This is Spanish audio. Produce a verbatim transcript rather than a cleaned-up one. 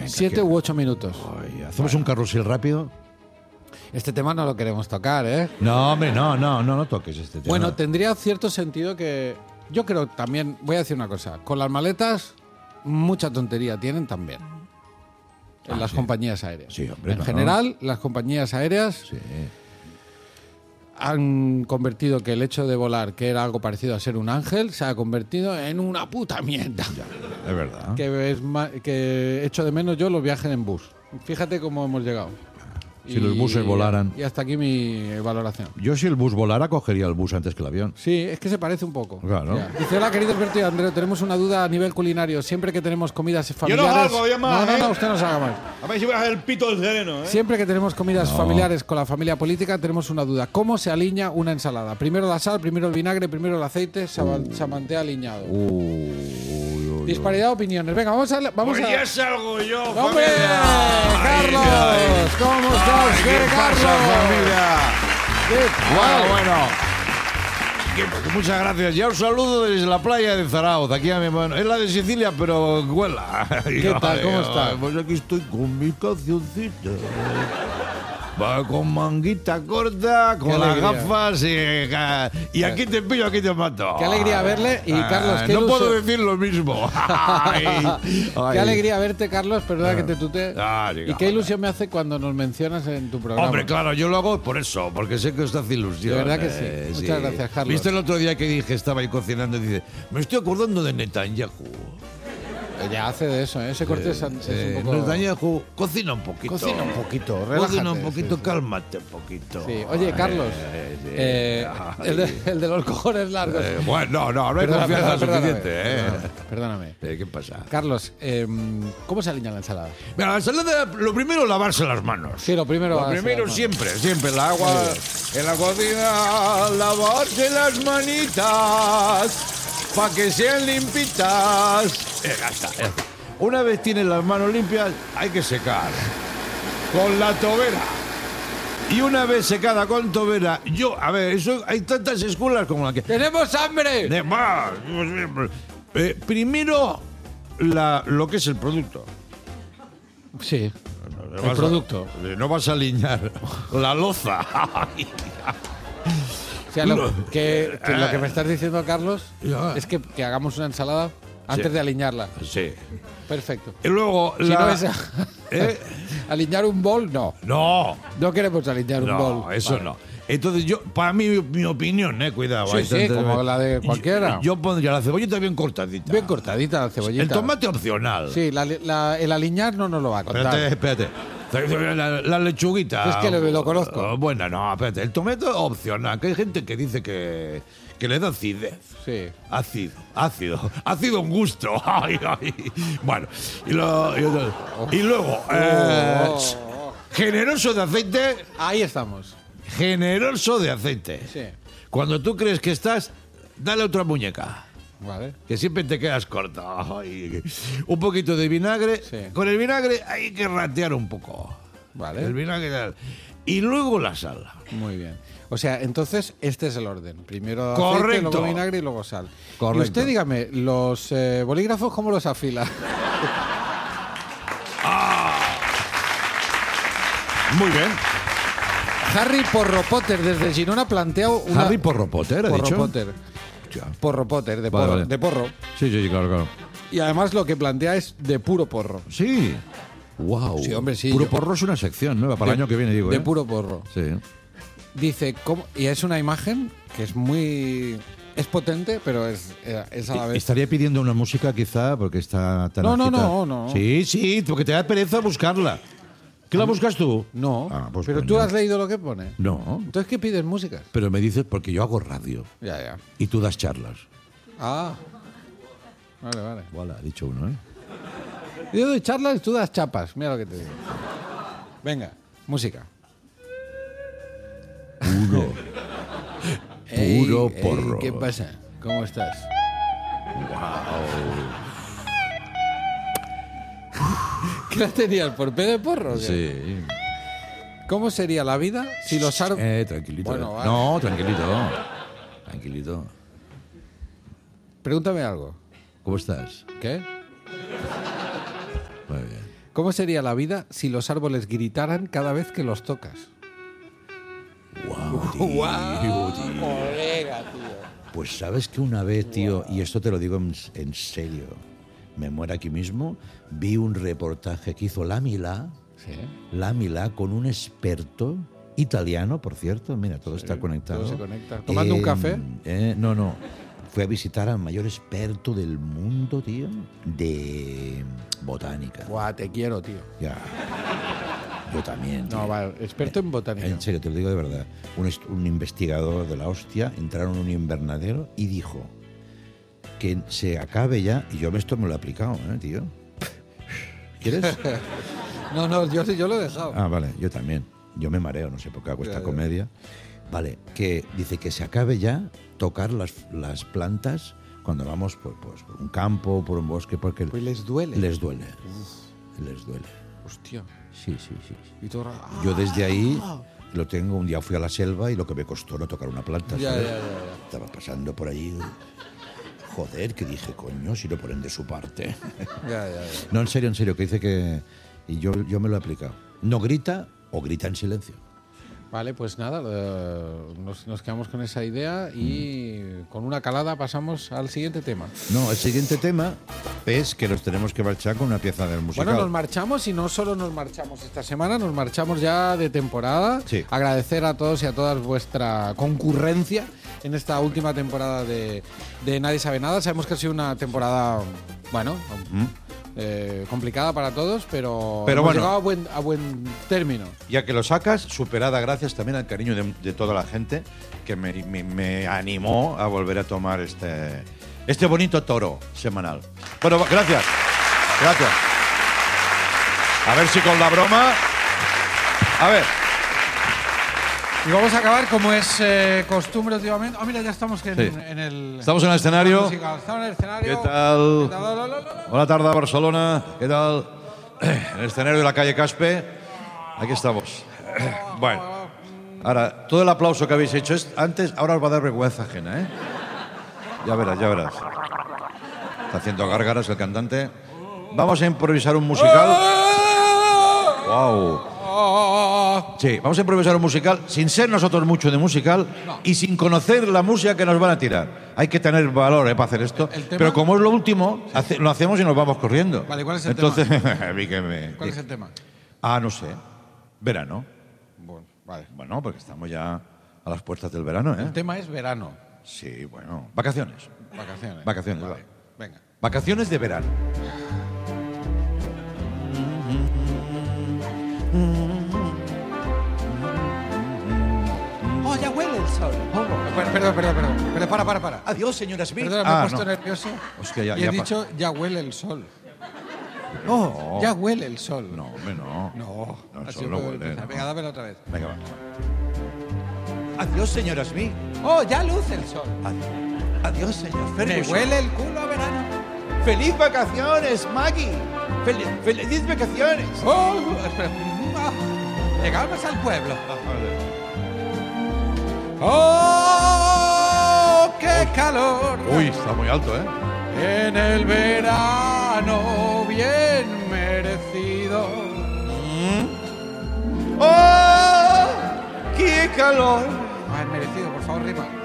Siete ¿qué? u ocho minutos. Ay, ¿hacemos un carrusel rápido? Este tema no lo queremos tocar, ¿eh? No, hombre, no, no, no, no toques este tema. Bueno, tendría cierto sentido que... Yo creo también, voy a decir una cosa, con las maletas mucha tontería tienen también. En Ah, las sí. compañías aéreas. Sí, hombre, en claro. general, las compañías aéreas Sí. han convertido que el hecho de volar, que era algo parecido a ser un ángel, se ha convertido en una puta mierda. Es verdad. Que, es ma- que echo de menos yo los viajes en bus. Fíjate cómo hemos llegado. Si los buses volaran. Y hasta aquí mi valoración. Yo si el bus volara, cogería el bus antes que el avión. Sí, es que se parece un poco. Claro. Ya. Dice, hola, querido Alberto y Andreu, tenemos una duda a nivel culinario. Siempre que tenemos comidas Yo familiares... no salgo, ya más, no, no, ¿eh? no, usted no salga más. A ver si vas el pito del sereno, ¿eh? Siempre que tenemos comidas familiares con la familia política, tenemos una duda. ¿Cómo se alinea una ensalada? Primero la sal, primero el vinagre, primero el aceite, se, Uh. se mantea alineado. Uy, uy, uy. Disparidad de opiniones. Venga, vamos a... Vamos Pues a... ya salgo yo, ¡Hombre! familia. ¡Carlos! Ay, ay. ¿Cómo estás? Ay, ¿Qué, ¿qué Carlos? pasa, familia? ¿Qué Bueno, tal? bueno. Que- muchas gracias. Ya os saludo desde la playa de Zaragoza. Aquí a mi mano. Es la de Sicilia, pero huela. ¿Qué tal? ¿Cómo está? Pues aquí estoy con mi cancioncita. Va con manguita corta, con Qué las alegría. gafas y, y aquí te pillo, aquí te mato. Qué alegría verle y, Carlos, Ah, qué no ilusión. puedo decir lo mismo. Ay, Qué ay. alegría verte, Carlos, perdona que te tutee. Ah, sí, y qué joder. ilusión me hace cuando nos mencionas en tu programa. Hombre, claro, yo lo hago por eso, porque sé que os hace ilusión. De verdad que eh, sí. Muchas gracias, Carlos. ¿Viste el otro día que dije, estaba ahí cocinando y dice, me estoy acordando de Netanyahu? Ya hace de eso, ¿eh? Ese corte es, es Eh, un poco... Netanyahu, cocina un poquito. Cocina un poquito, Cocina relájate, un poquito, sí, sí. cálmate un poquito. Sí. Oye, Carlos, Eh, sí. eh, Ay. el, de, el de los cojones largos. Eh, bueno, no, no, no hay Perdona, confianza perdona, suficiente. perdóname, ¿eh? Perdóname. Eh, ¿Qué pasa? Carlos, eh, ¿cómo se alinea la ensalada? Mira, la ensalada, lo primero, lavarse las manos. Sí, lo primero... Lo lavarse primero las manos. siempre, siempre, el agua en la cocina, lavarse las manitas para que sean limpitas. Eh, ya está, ya está. Una vez tienes las manos limpias, hay que secar con la tobera. Y una vez secada con tobera, yo, a ver, eso hay tantas escuelas como la que... ¡Tenemos hambre! De más, eh, primero, la, lo que es el producto. Sí, Le el vas a- producto. no vas a alinear la loza. O sea, lo que, que lo que me estás diciendo, Carlos, Ya. es que, que hagamos una ensalada antes Sí. de alinearla. Sí. Perfecto. Y luego Si la... no es ¿Eh? alinear un bol, no. No, No queremos alinear un no, bol. eso Vale. no. Entonces yo, para mí, mi opinión, eh, cuidado. Sí, hay sí, tantas- como la de cualquiera. Yo, yo pondría la cebollita bien cortadita. Bien cortadita la cebollita. El tomate opcional. Sí, la, la- el alinear no nos lo va a contar. Espérate, espérate. La, la lechuguita. Es que lo- lo conozco. Oh, bueno, no, espérate. El tomate opcional. Que hay gente que dice que, que le da acidez. Sí. Ácido, ácido, ácido un gusto. Ay, ay. Bueno, y, lo- y, lo- y luego, eh, Oh. generoso de aceite, Ahí estamos. generoso de aceite. Sí. Cuando tú crees que estás, dale otra muñeca. Vale. Que siempre te quedas corto. Ay. Un poquito de vinagre. Sí. Con el vinagre hay que ratear un poco. Vale. El vinagre. Y luego la sal. Muy bien. O sea, entonces este es el orden. Primero Correcto. aceite, luego vinagre y luego sal. Correcto. Y usted dígame, los eh, bolígrafos, ¿cómo los afila? Muy bien. Harry Porro Potter desde Girona ha planteado una... Harry Porro Potter, ha Porro dicho. Potter. Ya. Porro Potter, de Vale, porro, vale. de porro. Sí, sí, sí, claro, claro. Y además lo que plantea es de puro porro. Sí. Wow. Sí, hombre, sí, Puro yo- porro es una sección nueva para De- el año que viene, digo. De ¿eh? puro porro. Sí. Dice, ¿cómo? Y es una imagen que es muy... Es potente, pero es, es a la vez... Estaría pidiendo una música quizá porque está tan No, no, agitada. no, no. Sí, sí, porque te da pereza buscarla. ¿Qué la buscas tú? No, Ah, pues pero coño. tú has leído lo que pone. No. Entonces, ¿qué pides músicas? Pero me dices porque yo hago radio Ya, ya. y tú das charlas. Ah. Vale, vale. Voilà, ha dicho uno, ¿eh? Yo doy charlas y tú das chapas. Mira lo que te digo. Venga, música. Puro. Ey, Puro ey, porro. ¿Qué pasa? ¿Cómo estás? ¿Qué la tenías? ¿Por P de porro? o qué? Sí. ¿Cómo sería la vida si los árboles... Eh, tranquilito. Bueno, eh. vale. No, tranquilito. Tranquilito. Pregúntame algo. ¿Cómo estás? ¿Qué? Muy bien. ¿Cómo sería la vida si los árboles gritaran cada vez que los tocas? Wow, tío, tío. Colega, tío. Pues sabes que una vez, tío, y esto te lo digo en, en serio, me muero aquí mismo, vi un reportaje que hizo La Milá, Sí. La Milá con un experto italiano, por cierto, mira, todo está conectado. todo se conecta. ¿Tomando un café? eh, no, no. Fue a visitar al mayor experto del mundo, tío, de botánica. Buah, te quiero, tío. Ya. Yo también. No, tío. vale, experto en botánica. En serio, te lo digo de verdad. Un, est- un investigador de la hostia entraron en un invernadero y dijo que se acabe ya. Y yo esto me lo he aplicado, ¿eh, tío? ¿Quieres? No, no, yo, yo lo he dejado. Ah, vale, yo también. Yo me mareo, no sé por qué hago Ya, esta ya. comedia. Vale, que dice que se acabe ya tocar las, las plantas cuando vamos por, pues, por un campo, por un bosque, porque Pues les duele. les duele. Les duele. Hostia. Sí, sí, sí. Y tú... ¡Ah! Yo desde ahí lo tengo. Un día fui a la selva y lo que me costó no tocar una planta. Ya, ¿sabes? ya, ya, ya. Estaba pasando por allí. Joder, que dije, coño, si no ponen de su parte. Ya, ya, ya. No, en serio, en serio, que dice que. Y yo, yo me lo he aplicado. No grita o grita en silencio. Vale, pues nada, eh, nos, nos quedamos con esa idea y con una calada pasamos al siguiente tema. No, el siguiente tema es que nos tenemos que marchar con una pieza del musical. Bueno, nos marchamos y no solo nos marchamos esta semana, nos marchamos ya de temporada. Sí. Agradecer a todos y a todas vuestra concurrencia en esta última temporada de, de Nadie Sabe Nada. Sabemos que ha sido una temporada, bueno, eh, complicada para todos, pero, Pero hemos bueno. llegado a buen, a buen término. Ya que lo sacas, superada gracias también al cariño de, de toda la gente que me, me- me animó a volver a tomar este, este bonito toro semanal. Bueno, gracias. Gracias. A ver si con la broma. A ver. Y vamos a acabar como es eh, costumbre últimamente. Ah, mira, ya estamos en, Sí. en el... Estamos en el escenario. musical. Estamos en el escenario. ¿Qué tal? ¿Qué tal? Lo, lo, lo, lo. Hola, tarde Barcelona. ¿Qué tal? En el escenario de la calle Caspe. Aquí estamos. Bueno. Ahora, todo el aplauso que habéis hecho es antes, ahora os va a dar vergüenza ajena, ¿eh? Ya verás, ya verás. Está haciendo gárgaras el cantante. Vamos a improvisar un musical. ¡Wow! Sí, vamos a improvisar un musical sin ser nosotros mucho de musical y sin conocer la música que nos van a tirar. Hay que tener valor eh, para hacer esto. ¿El tema? Pero como es lo último, hace- lo hacemos y nos vamos corriendo. Vale, ¿cuál es el Entonces, a mí que me- ¿Cuál es el tema? Ah, no sé. Verano. Bueno, vale. Bueno, porque estamos ya a las puertas del verano, ¿eh? El tema es verano. Sí, bueno. Vacaciones. Vacaciones. Vacaciones, Vale. va. Venga. Vacaciones de verano. ¡Oh, ya huele el sol! Perdón, perdón, perdón, perdón. Pero para, para, para. Adiós, señora Smith. Perdona, me Ah, he puesto no. nervioso. Hostia, ya- y he ya pa- dicho, ya huele el sol. Oh, Ya huele el sol. No, hombre, no. No. No, el Así sol no puedo huele, empezar. no. Venga, dámelo otra vez. Venga, va. Adiós, señora Smith. ¡Oh, ya luce el sol! Adiós, señor Me Ferguson. huele el culo a verano. ¡Feliz vacaciones, Maggie! ¡Feliz, feliz vacaciones! ¡Oh! Espera. Ah, llegamos al pueblo. ¡Oh, qué calor! Uy, está muy alto, ¿eh? En el verano bien merecido. ¡Oh! ¡Qué calor! Ah, merecido, por favor, rima.